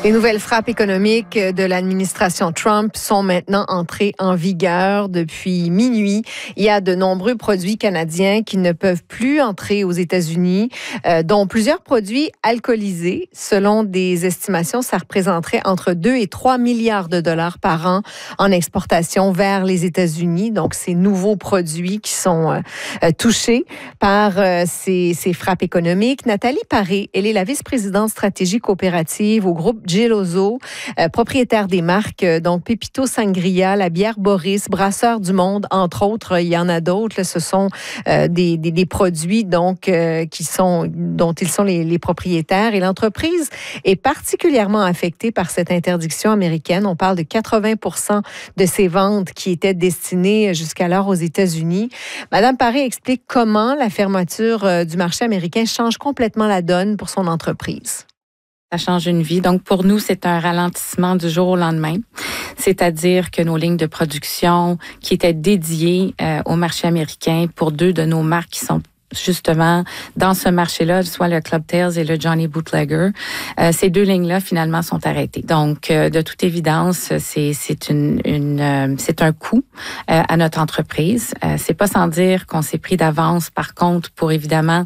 Les nouvelles frappes économiques de l'administration Trump sont maintenant entrées en vigueur depuis minuit. Il y a de nombreux produits canadiens qui ne peuvent plus entrer aux États-Unis, dont plusieurs produits alcoolisés. Selon des estimations, ça représenterait entre 2 et 3 milliards de dollars par an en exportation vers les États-Unis. Donc, ces nouveaux produits qui sont touchés par ces frappes économiques. Nathalie Paré, elle est la vice-présidente stratégie coopérative au groupe Geloso, propriétaire des marques donc Pépito Sangria, la bière Boris, Brasseurs du Monde, entre autres. Il y en a d'autres. Là, ce sont des produits donc dont ils sont les propriétaires. Et l'entreprise est particulièrement affectée par cette interdiction américaine. On parle de 80% de ses ventes qui étaient destinées jusqu'alors aux États-Unis. Madame Paré explique comment la fermeture du marché américain change complètement la donne pour son entreprise. Ça change une vie. Donc, pour nous, c'est un ralentissement du jour au lendemain. C'est-à-dire que nos lignes de production qui étaient dédiées au marché américain pour 2 de nos marques qui sont justement dans ce marché-là, soit le Club Tales et le Johnny Bootlegger, ces 2 lignes-là finalement sont arrêtées. Donc, de toute évidence, c'est un coût à notre entreprise. C'est pas sans dire qu'on s'est pris d'avance, par contre, pour évidemment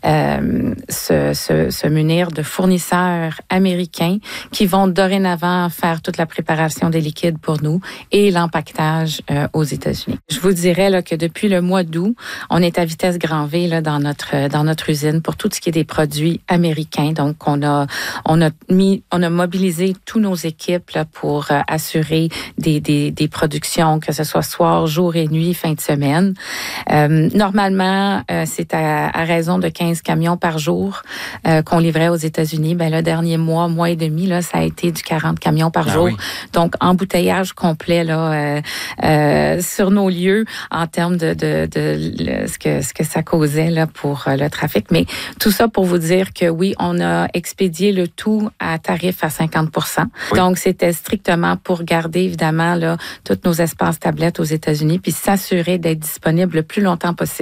se munir de fournisseurs américains qui vont dorénavant faire toute la préparation des liquides pour nous et l'empaquetage aux États-Unis. Je vous dirais là que depuis le mois d'août, on est à vitesse grand V là, dans notre usine pour tout ce qui est des produits américains. Donc, on a mobilisé tous nos équipes là, pour assurer des productions, que ce soit soir, jour et nuit, fin de semaine. Normalement, c'est à raison de 15 camions par jour qu'on livrait aux États-Unis. Ben, le dernier mois et demi, là, ça a été du 40 camions par jour. Oui. Donc, embouteillage complet là, sur nos lieux en termes de ce que ça causait là, pour le trafic. Mais tout ça pour vous dire que oui, on a expédié le tout à tarif à 50%. Oui. Donc, c'était strictement pour garder, évidemment, là, tous nos espaces tablettes aux États-Unis puis s'assurer d'être disponible le plus longtemps possible.